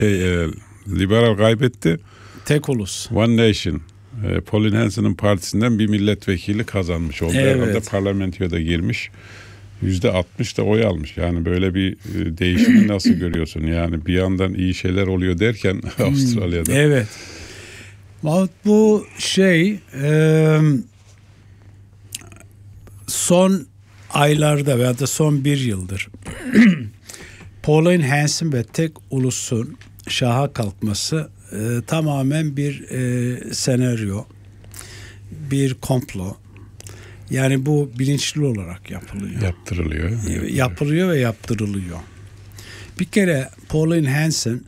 Liberal kaybetti. Tek ulus. One Nation. Pauline Hanson'ın partisinden bir milletvekili kazanmış oldu. Evet. Herhalde parlamentoya da girmiş. %60 da oy almış. Yani böyle bir değişimi nasıl görüyorsun? Yani bir yandan iyi şeyler oluyor derken Avustralya'da. Evet. Bu son aylarda veya da son bir yıldır Pauline Hanson ve tek ulusun şaha kalkması tamamen bir senaryo, bir komplo. Yani bu bilinçli olarak yapılıyor. Yapılıyor ve yaptırılıyor. Bir kere Pauline Hanson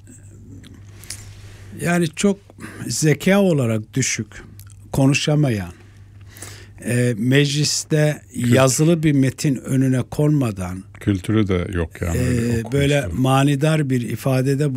yani çok zeka olarak düşük, konuşamayan, mecliste yazılı bir metin önüne konmadan kültürü de yok yani. Böyle manidar bir ifadede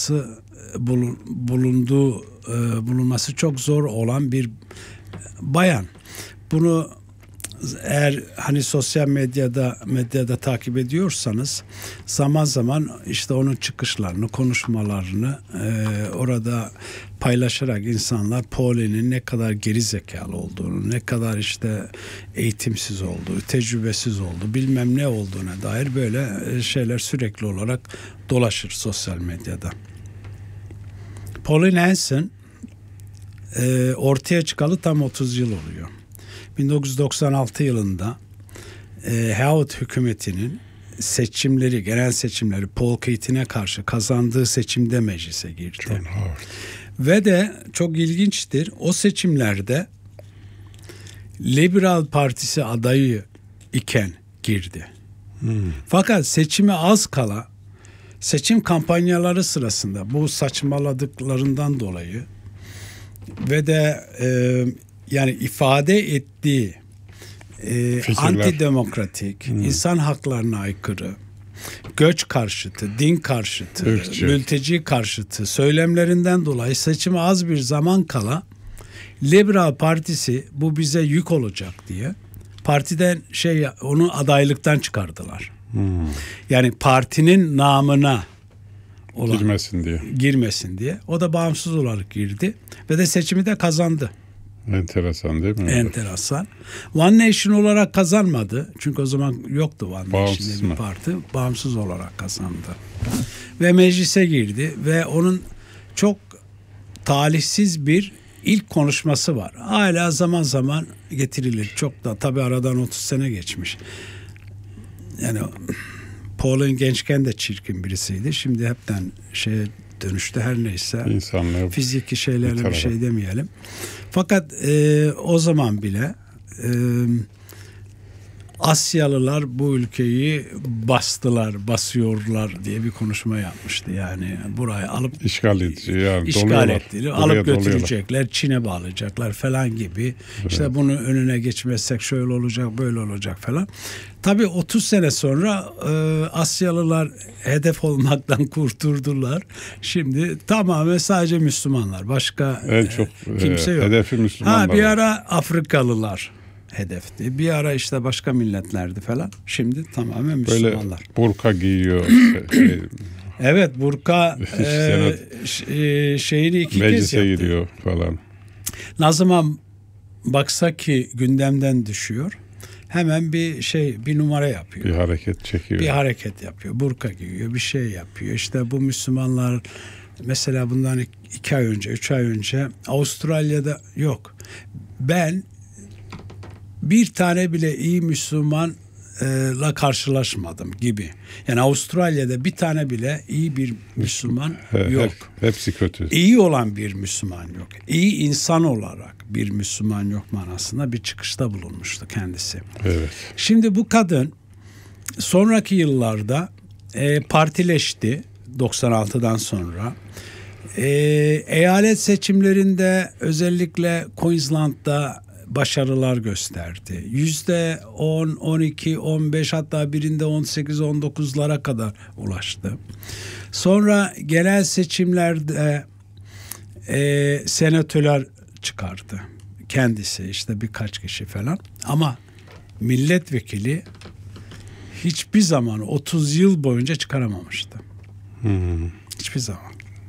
bulunması çok zor olan bir bayan. Bunu eğer hani sosyal medyada takip ediyorsanız zaman zaman işte onun çıkışlarını, konuşmalarını orada paylaşarak insanlar Pauline'in ne kadar geri zekalı olduğunu, ne kadar işte eğitimsiz olduğu, tecrübesiz olduğu, bilmem ne olduğuna dair böyle şeyler sürekli olarak dolaşır sosyal medyada. Pauline Hanson ortaya çıkalı tam 30 yıl oluyor. 1996 yılında Howard hükümetinin genel seçimleri Paul Keating'e karşı kazandığı seçimde meclise girdi. John Howard. Ve de çok ilginçtir, o seçimlerde Liberal Partisi adayı iken girdi. Fakat seçime az kala seçim kampanyaları sırasında bu saçmaladıklarından dolayı ve de yani ifade ettiği antidemokratik, insan haklarına aykırı, göç karşıtı, din karşıtı, mülteci karşıtı söylemlerinden dolayı seçime az bir zaman kala Liberal Partisi bu bize yük olacak diye partiden onu adaylıktan çıkardılar. Yani partinin namına girmesin diye. O da bağımsız olarak girdi ve de seçimi de kazandı. Enteresan değil mi? Enteresan. One Nation olarak kazanmadı. Çünkü o zaman yoktu One Nation diye bir parti. Bağımsız olarak kazandı. Ve meclise girdi ve onun çok talihsiz bir ilk konuşması var. Hala zaman zaman getirilir. Çok da tabii aradan 30 sene geçmiş. Yani Pauline gençken de çirkin birisiydi. Şimdi hepten dönüştü, her neyse. İnsanlığı fiziki şeylerle bir şey demeyelim. Fakat o zaman bile Asyalılar bu ülkeyi basıyorlar diye bir konuşma yapmıştı. Yani burayı alıp işgal ettiler, alıp götürecekler, Çin'e bağlayacaklar falan gibi. Evet. İşte bunun önüne geçmezsek şöyle olacak, böyle olacak falan. Tabii 30 sene sonra Asyalılar hedef olmaktan kurtuldular. Şimdi tamamen sadece Müslümanlar. Başka kimse yok. Hedefi Müslümanlar. Bir ara Afrikalılar hedefti. Bir ara işte başka milletlerdi falan. Şimdi tamamen Müslümanlar. Böyle burka giyiyor. Evet, burka şeyini 2 kez yaptı. Meclise gidiyor falan. Ne zaman baksa ki gündemden düşüyor. Hemen bir numara yapıyor. Bir hareket çekiyor. Bir hareket yapıyor. Burka giyiyor. Bir şey yapıyor. İşte bu Müslümanlar mesela bundan 2 ay önce, 3 ay önce Avustralya'da yok. Ben bir tane bile iyi Müslümanla karşılaşmadım gibi. Yani Avustralya'da bir tane bile iyi bir Müslüman yok. Hepsi kötü. İyi olan bir Müslüman yok. İyi insan olarak bir Müslüman yok manasında bir çıkışta bulunmuştu kendisi. Evet. Şimdi bu kadın sonraki yıllarda partileşti 96'dan sonra. Eyalet seçimlerinde özellikle Queensland'da başarılar gösterdi. %10, 12, 15 hatta birinde 18-19'lara kadar ulaştı. Sonra genel seçimlerde senatörler çıkardı. Kendisi işte birkaç kişi falan. Ama milletvekili hiçbir zaman 30 yıl boyunca çıkaramamıştı. Hiçbir zaman.